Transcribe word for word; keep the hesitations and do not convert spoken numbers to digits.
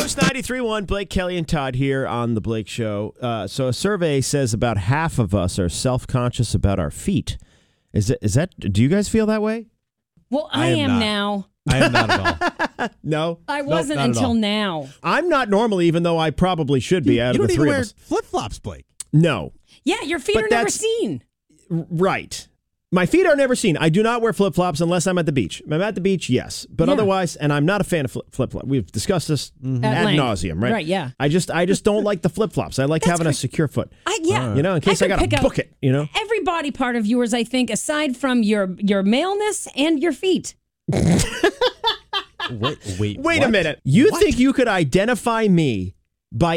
Moose ninety-three point one, Blake, Kelly, and Todd here on The Blake Show. Uh, so a survey says about half of us are self-conscious about our feet. Is it, is that, do you guys feel that way? Well, I, I am am, not. now. I am not at all. No. I wasn't not at until all. now. I'm not normally, even though I probably should be out you of the don't even three wear of us. flip-flops, Blake. No. Yeah, your feet But are never that's- seen. Right. My feet are never seen. I do not wear flip-flops unless I'm at the beach. I'm at the beach, yes. But Yeah. otherwise, and I'm not a fan of flip- flip-flops. We've discussed this At ad length. nauseum, right? Right, yeah. I just I just don't like the flip-flops. I like That's having a great. secure foot. I, yeah. You know, in case I, could got to pick out book it, you know? Every body part of yours, I think, aside from your your maleness and your feet. Wait, wait, Wait a what? minute. You What? think you could identify me by